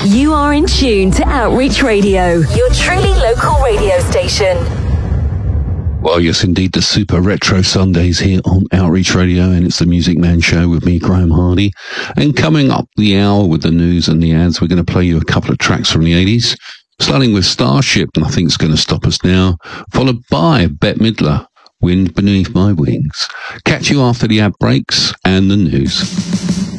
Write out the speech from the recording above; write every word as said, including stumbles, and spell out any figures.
You are in tune to Outreach Radio, your truly local radio station. Well, yes, indeed, the Super Retro Sundays here on Outreach Radio, and it's the Music Man Show with me, Graham Hardy. And coming up the hour with the news and the ads, we're going to play you a couple of tracks from the eighties, starting with Starship, Nothing's Gonna Stop Us Now, followed by Bette Midler, Wind Beneath My Wings. Catch you after the ad breaks and the news.